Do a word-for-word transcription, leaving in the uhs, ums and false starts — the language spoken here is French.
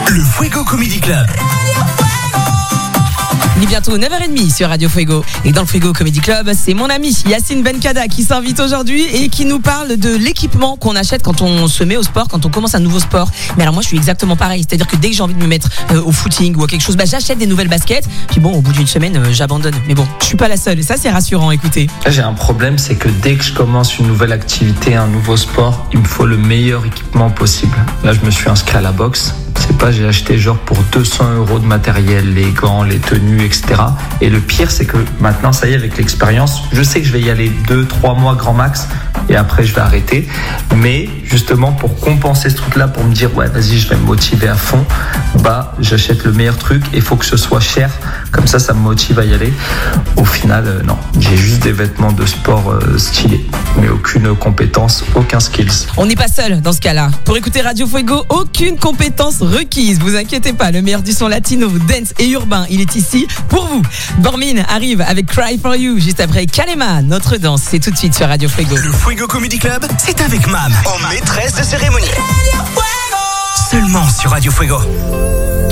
Le Fuego Comedy Club. Il est bientôt neuf heures trente sur Radio Fuego. Et dans le Fuego Comedy Club, c'est mon ami Yacine Benkada qui s'invite aujourd'hui et qui nous parle de l'équipement qu'on achète quand on se met au sport, quand on commence un nouveau sport. Mais alors moi, je suis exactement pareil. C'est-à-dire que dès que j'ai envie de me mettre euh, au footing ou à quelque chose, bah, j'achète des nouvelles baskets. Puis bon, au bout d'une semaine, euh, j'abandonne. Mais bon, je suis pas la seule. Et ça, c'est rassurant. Écoutez. Là, j'ai un problème, c'est que dès que je commence une nouvelle activité, un nouveau sport, il me faut le meilleur équipement possible. Là, je me suis inscrit à la boxe. C'est pas, j'ai acheté genre pour deux cents euros de matériel, les gants, les tenues, et cetera. Et le pire, c'est que maintenant, ça y est, avec l'expérience, je sais que je vais y aller deux, trois mois grand max, et après, je vais arrêter. Mais justement, pour compenser ce truc-là, pour me dire, ouais, vas-y, je vais me motiver à fond, bah, j'achète le meilleur truc, et il faut que ce soit cher. Comme ça, ça me motive à y aller. Au final, euh, non, j'ai juste des vêtements de sport euh, stylés, mais aucune compétence, aucun skills. On n'est pas seul dans ce cas-là. Pour écouter Radio Fuego, aucune compétence requise. Vous inquiétez pas, le meilleur du son latino, dance et urbain, il est ici pour vous. Bormin arrive avec Cry For You juste après Kalema. Notre danse, c'est tout de suite sur Radio Fuego. Le Fuego Comedy Club, c'est avec Mam, en maîtresse de cérémonie. Seulement sur Radio Fuego.